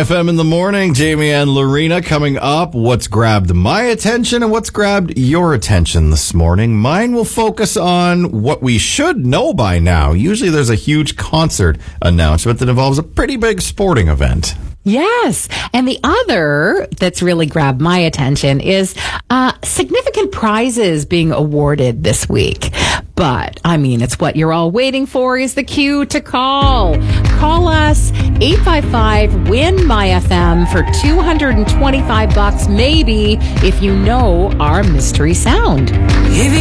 FM in the morning. Jamie and Lorena coming up. What's grabbed my attention and what's grabbed your attention this morning? Mine will focus on what we should know by now. Usually there's a huge concert announcement that involves a pretty big sporting event. Yes. And the other that's really grabbed my attention is significant prizes being awarded this week. But, I mean, it's what you're all waiting for is the cue to call. Call us 855-WIN-MY-FM for $225 maybe if you know our mystery sound. If